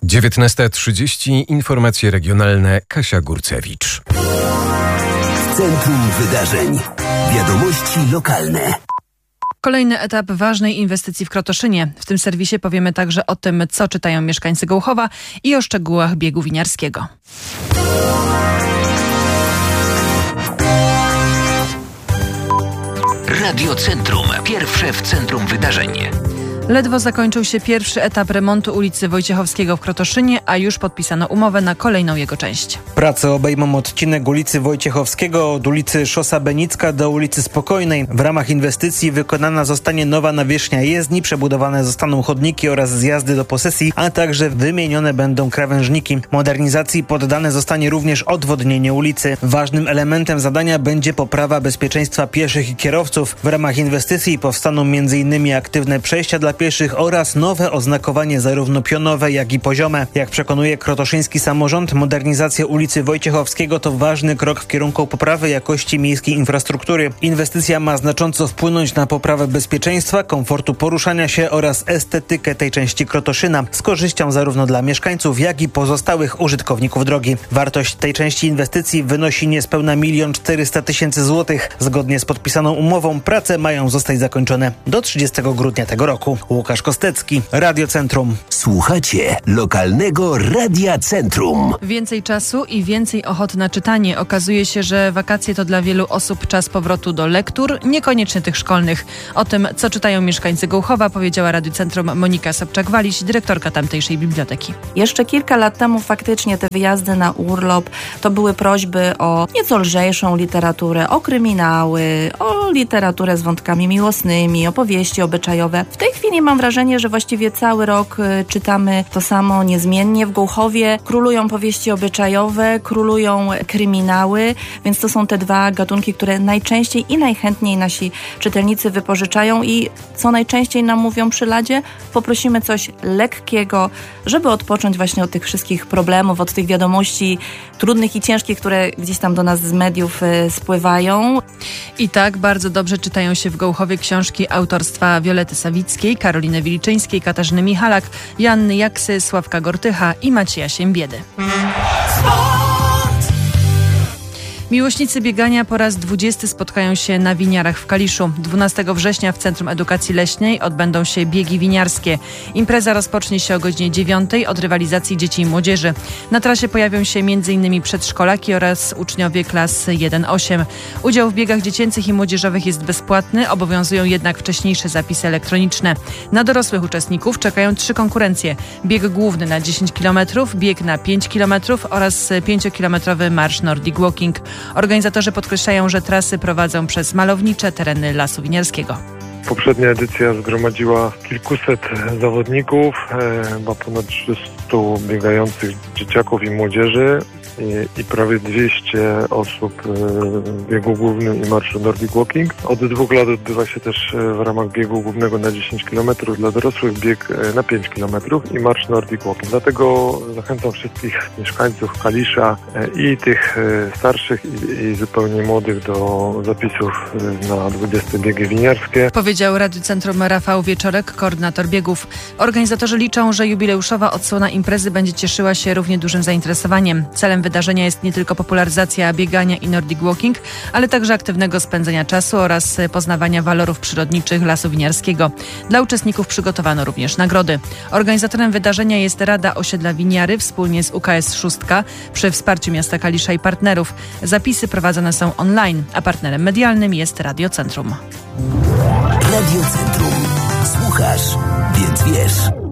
19:30. Informacje regionalne. Kasia Górcewicz. Centrum Wydarzeń. Wiadomości lokalne. Kolejny etap ważnej inwestycji w Krotoszynie. W tym serwisie powiemy także o tym, co czytają mieszkańcy Gołchowa i o szczegółach biegu winiarskiego. Radio Centrum. Pierwsze w centrum wydarzeń. Ledwo zakończył się pierwszy etap remontu ulicy Wojciechowskiego w Krotoszynie, a już podpisano umowę na kolejną jego część. Prace obejmą odcinek ulicy Wojciechowskiego od ulicy Szosa Benicka do ulicy Spokojnej. W ramach inwestycji wykonana zostanie nowa nawierzchnia jezdni, przebudowane zostaną chodniki oraz zjazdy do posesji, a także wymienione będą krawężniki. Modernizacji poddane zostanie również odwodnienie ulicy. Ważnym elementem zadania będzie poprawa bezpieczeństwa pieszych i kierowców. W ramach inwestycji powstaną m.in. aktywne przejścia dla pieszych oraz nowe oznakowanie zarówno pionowe, jak i poziome. Jak przekonuje krotoszyński samorząd, modernizacja ulicy Wojciechowskiego to ważny krok w kierunku poprawy jakości miejskiej infrastruktury. Inwestycja ma znacząco wpłynąć na poprawę bezpieczeństwa, komfortu poruszania się oraz estetykę tej części Krotoszyna, z korzyścią zarówno dla mieszkańców, jak i pozostałych użytkowników drogi. Wartość tej części inwestycji wynosi niespełna 1 400 000 złotych. Zgodnie z podpisaną umową prace mają zostać zakończone do 30 grudnia tego roku. Łukasz Kostecki, Radio Centrum. Słuchacie lokalnego Radia Centrum. Więcej czasu i więcej ochoty na czytanie. Okazuje się, że wakacje to dla wielu osób czas powrotu do lektur, niekoniecznie tych szkolnych. O tym, co czytają mieszkańcy Gołchowa, powiedziała Radiu Centrum Monika Sobczak-Waliś, dyrektorka tamtejszej biblioteki. Jeszcze kilka lat temu faktycznie te wyjazdy na urlop to były prośby o nieco lżejszą literaturę, o kryminały, o literaturę z wątkami miłosnymi, opowieści obyczajowe. W tej chwili mam wrażenie, że właściwie cały rok czytamy to samo niezmiennie. W Gołchowie królują powieści obyczajowe, królują kryminały, więc to są te dwa gatunki, które najczęściej i najchętniej nasi czytelnicy wypożyczają i co najczęściej nam mówią przy ladzie, poprosimy coś lekkiego, żeby odpocząć właśnie od tych wszystkich problemów, od tych wiadomości trudnych i ciężkich, które gdzieś tam do nas z mediów spływają. I tak bardzo dobrze czytają się w Gołchowie książki autorstwa Wiolety Sawickiej, Karoliny Wiliczyńskiej, Katarzyny Michalak, Joanny Jaksy, Sławka Gortycha i Macieja Siembiedy. Miłośnicy biegania po raz 20 spotkają się na winiarach w Kaliszu. 12 września w Centrum Edukacji Leśnej odbędą się biegi winiarskie. Impreza rozpocznie się o godzinie 9 od rywalizacji dzieci i młodzieży. Na trasie pojawią się m.in. przedszkolaki oraz uczniowie klas 1-8. Udział w biegach dziecięcych i młodzieżowych jest bezpłatny, obowiązują jednak wcześniejsze zapisy elektroniczne. Na dorosłych uczestników czekają 3 konkurencje. Bieg główny na 10 km, bieg na 5 km oraz 5-kilometrowy marsz Nordic Walking. Organizatorzy podkreślają, że trasy prowadzą przez malownicze tereny Lasu Winiarskiego. Poprzednia edycja zgromadziła kilkuset zawodników, ma ponad 300 biegających dzieciaków i młodzieży i prawie 200 osób w biegu głównym i marszu Nordic Walking. Od 2 lat odbywa się też w ramach biegu głównego na 10 km dla dorosłych bieg na 5 km i marsz Nordic Walking. Dlatego zachęcam wszystkich mieszkańców Kalisza i tych starszych i zupełnie młodych do zapisów na 20 biegi winiarskie. Powiedział Radiu Centrum Rafał Wieczorek, koordynator biegów. Organizatorzy liczą, że jubileuszowa odsłona imprezy będzie cieszyła się równie dużym zainteresowaniem. Celem wydarzenia jest nie tylko popularyzacja biegania i Nordic Walking, ale także aktywnego spędzania czasu oraz poznawania walorów przyrodniczych Lasu Winiarskiego. Dla uczestników przygotowano również nagrody. Organizatorem wydarzenia jest Rada Osiedla Winiary wspólnie z UKS Szóstka przy wsparciu miasta Kalisza i partnerów. Zapisy prowadzone są online, a partnerem medialnym jest Radio Centrum. Radio Centrum. Słuchasz, więc wiesz.